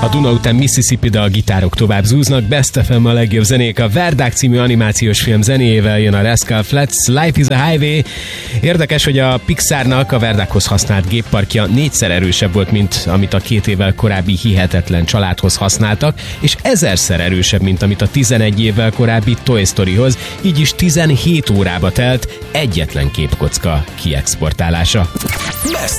A Duna után Mississippi, de a gitárok tovább zúznak. Best FM a legjobb zenék. A Verdák című animációs film zenéjével jön a Rascal Flatts Life is a Highway. Érdekes, hogy a Pixarnak a Verdákhoz használt gépparkja 4-szer erősebb volt, mint amit a 2 évvel korábbi Hihetetlen családhoz használtak, és 1000-szer erősebb, mint amit a 11 évvel korábbi Toy Storyhoz, így is 17 órába telt egyetlen képkocka kiexportálása.